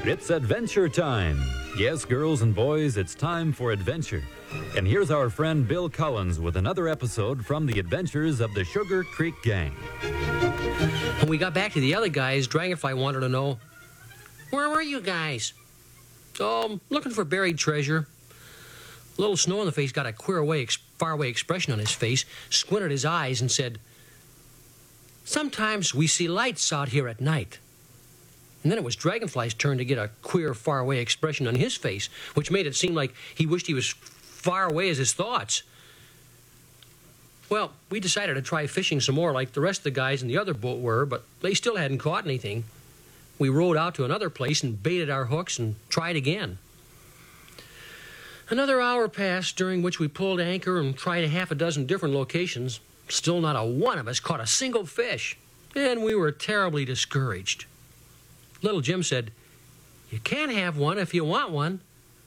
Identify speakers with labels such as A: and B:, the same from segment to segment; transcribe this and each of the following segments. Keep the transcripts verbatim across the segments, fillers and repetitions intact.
A: It's adventure time. Yes, girls and boys, it's time for adventure. And here's our friend Bill Collins with another episode from the adventures of the Sugar Creek Gang.
B: When we got back to the other guys, Dragonfly wanted to know, where were you guys? Oh, looking for buried treasure. Little Snow in the Face got a queer away, faraway expression on his face, squinted his eyes, and said, sometimes we see lights out here at night. And then it was Dragonfly's turn to get a queer, faraway expression on his face, which made it seem like he wished he was far away as his thoughts. Well, we decided to try fishing some more like the rest of the guys in the other boat were, but they still hadn't caught anything. We rowed out to another place and baited our hooks and tried again. Another hour passed, during which we pulled anchor and tried a half a dozen different locations. Still not a one of us caught a single fish, and we were terribly discouraged. Little Jim said, you can't have one if you want one.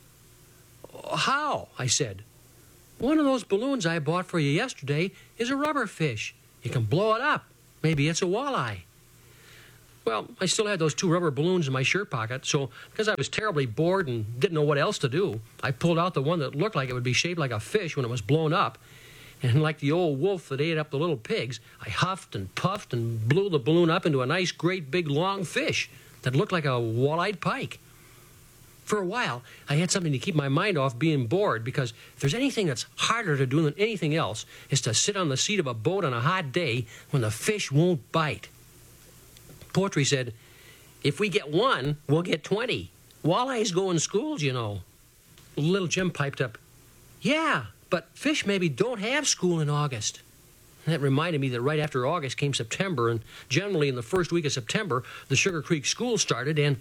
B: How? I said. One of those balloons I bought for you yesterday is a rubber fish. You can blow it up. Maybe it's a walleye. Well, I still had those two rubber balloons in my shirt pocket, so because I was terribly bored and didn't know what else to do, I pulled out the one that looked like it would be shaped like a fish when it was blown up. And like the old wolf that ate up the little pigs, I huffed and puffed and blew the balloon up into a nice, great, big, long fish that looked like a wall-eyed pike. For a while, I had something to keep my mind off being bored, because if there's anything that's harder to do than anything else, is to sit on the seat of a boat on a hot day when the fish won't bite. Poetry said, if we get one, we'll get twenty. Walleyes go in schools, you know. Little Jim piped up, yeah, but fish maybe don't have school in August. That reminded me that right after August came September, and generally in the first week of September, the Sugar Creek School started, and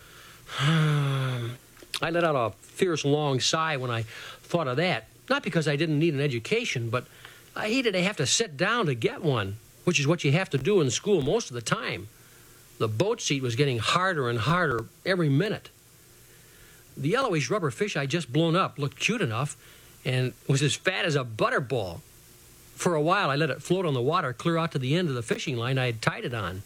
B: I let out a fierce, long sigh when I thought of that. Not because I didn't need an education, but I hated to have to sit down to get one, which is what you have to do in school most of the time. The boat seat was getting harder and harder every minute. The yellowish rubber fish I'd just blown up looked cute enough and was as fat as a butterball. For a while, I let it float on the water clear out to the end of the fishing line I had tied it on.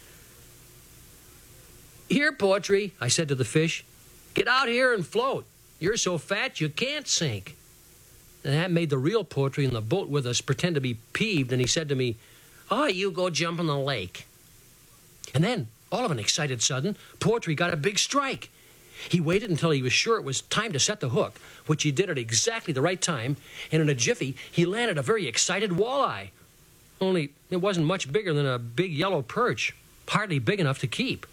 B: Here, Poetry, I said to the fish, get out here and float. You're so fat you can't sink. And that made the real Poetry in the boat with us pretend to be peeved, and he said to me, oh, you go jump in the lake. And then, all of an excited sudden, Poetry got a big strike. He waited until he was sure it was time to set the hook, which he did at exactly the right time, and in a jiffy, he landed a very excited walleye. Only, it wasn't much bigger than a big yellow perch, hardly big enough to keep.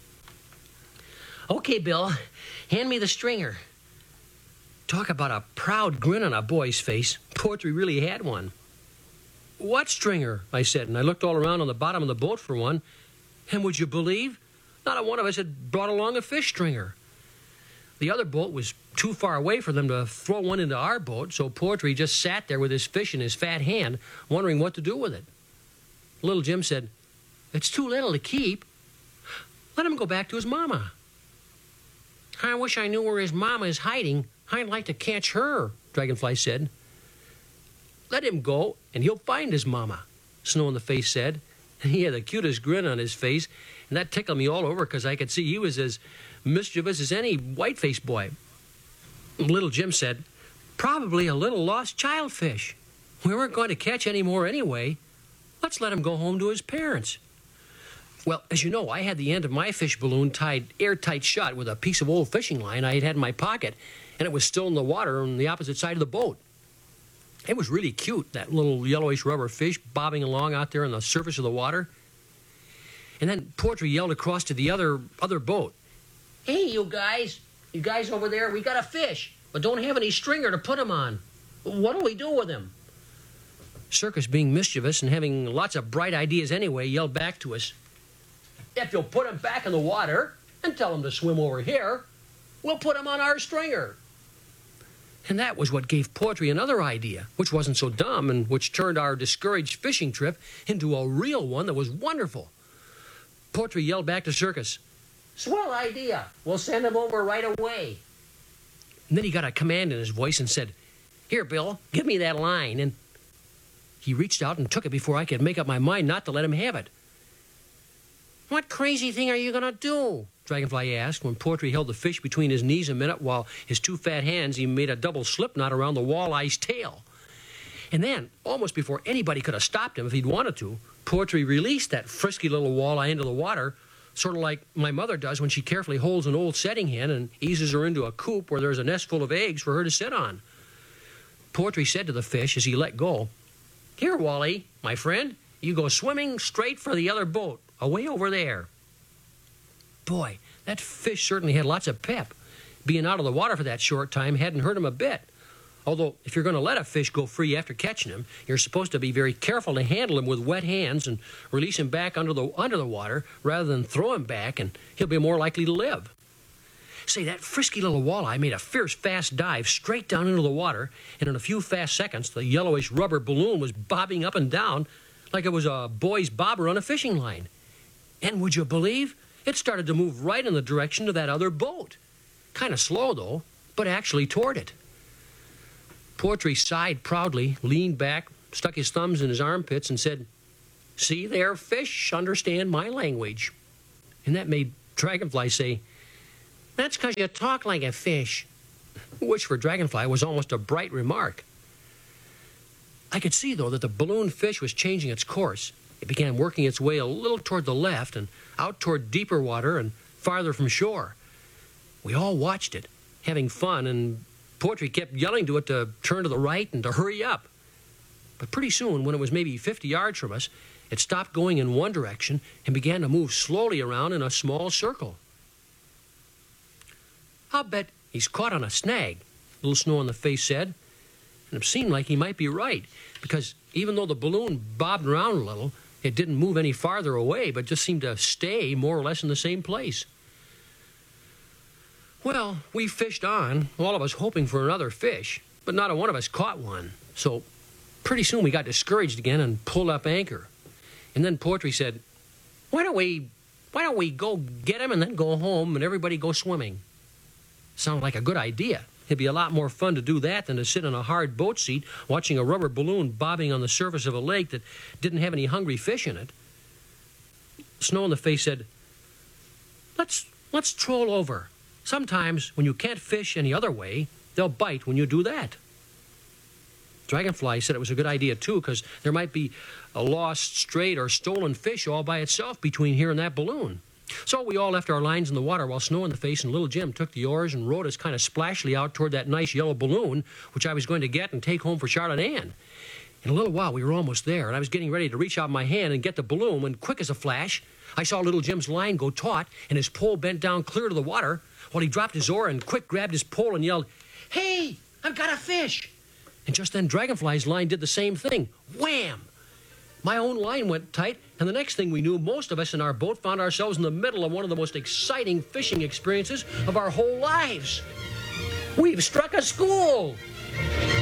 B: Okay, Bill, hand me the stringer. Talk about a proud grin on a boy's face. Poetry really had one. What stringer? I said, and I looked all around on the bottom of the boat for one, and would you believe? Not a one of us had brought along a fish stringer. The other boat was too far away for them to throw one into our boat, so Poetry just sat there with his fish in his fat hand, wondering what to do with it. Little Jim said, it's too little to keep. Let him go back to his mama. I wish I knew where his mama is hiding. I'd like to catch her, Dragonfly said. Let him go, and he'll find his mama, Snow in the Face said. And he had the cutest grin on his face, and that tickled me all over because I could see he was as mischievous as any white-faced boy. Little Jim said, probably a little lost childfish. We weren't going to catch any more anyway. Let's let him go home to his parents. Well, as you know, I had the end of my fish balloon tied airtight shut with a piece of old fishing line I had had in my pocket, and it was still in the water on the opposite side of the boat. It was really cute, that little yellowish rubber fish bobbing along out there on the surface of the water. And then Poetry yelled across to the other other boat, hey, you guys, you guys over there, we got a fish, but don't have any stringer to put him on. What do we do with him? Circus, being mischievous and having lots of bright ideas anyway, yelled back to us, if you'll put him back in the water and tell him to swim over here, we'll put him on our stringer. And that was what gave Poetry another idea, which wasn't so dumb and which turned our discouraged fishing trip into a real one that was wonderful. Poetry yelled back to Circus, swell idea. We'll send him over right away. And then he got a command in his voice and said, here, Bill, give me that line. And he reached out and took it before I could make up my mind not to let him have it. What crazy thing are you going to do? Dragonfly asked, when Portry held the fish between his knees a minute while his two fat hands he made a double slip knot around the walleye's tail. And then, almost before anybody could have stopped him if he'd wanted to, Portry released that frisky little walleye into the water, sort of like my mother does when she carefully holds an old setting hen and eases her into a coop where there's a nest full of eggs for her to sit on. Portry said to the fish as he let go, "Here, Wally, my friend, you go swimming straight for the other boat, away over there." Boy, that fish certainly had lots of pep. Being out of the water for that short time hadn't hurt him a bit. Although, if you're going to let a fish go free after catching him, you're supposed to be very careful to handle him with wet hands and release him back under the under the water rather than throw him back, and he'll be more likely to live. Say, that frisky little walleye made a fierce, fast dive straight down into the water, and in a few fast seconds, the yellowish rubber balloon was bobbing up and down like it was a boy's bobber on a fishing line. And would you believe? It started to move right in the direction of that other boat. Kind of slow, though, but actually toward it. Portry sighed proudly, leaned back, stuck his thumbs in his armpits, and said, "See there, fish understand my language." And that made Dragonfly say, "That's 'cause you talk like a fish," which for Dragonfly was almost a bright remark. I could see, though, that the balloon fish was changing its course. It began working its way a little toward the left and out toward deeper water and farther from shore. We all watched it, having fun, and Portry kept yelling to it to turn to the right and to hurry up. But pretty soon, when it was maybe fifty yards from us, it stopped going in one direction and began to move slowly around in a small circle. "I'll bet he's caught on a snag," Little Snow on the Face said. And it seemed like he might be right, because even though the balloon bobbed around a little, it didn't move any farther away, but just seemed to stay more or less in the same place. Well, we fished on, all of us hoping for another fish, but not a one of us caught one. So pretty soon we got discouraged again and pulled up anchor. And then Portry said, why don't we, why don't we go get him and then go home and everybody go swimming?" Sounded like a good idea. It'd be a lot more fun to do that than to sit in a hard boat seat watching a rubber balloon bobbing on the surface of a lake that didn't have any hungry fish in it. Snow on the Face said, Let's, let's troll over. Sometimes, when you can't fish any other way, they'll bite when you do that." Dragonfly said it was a good idea, too, because there might be a lost, strayed, or stolen fish all by itself between here and that balloon. So we all left our lines in the water while Snow on the Face and Little Jim took the oars and rowed us kind of splashly out toward that nice yellow balloon, which I was going to get and take home for Charlotte Ann. In a little while, we were almost there, and I was getting ready to reach out my hand and get the balloon when, quick as a flash, I saw Little Jim's line go taut and his pole bent down clear to the water, while he dropped his oar and quick grabbed his pole and yelled, "Hey, I've got a fish!" And just then Dragonfly's line did the same thing. Wham! My own line went tight, and the next thing we knew, most of us in our boat found ourselves in the middle of one of the most exciting fishing experiences of our whole lives. We've struck a school!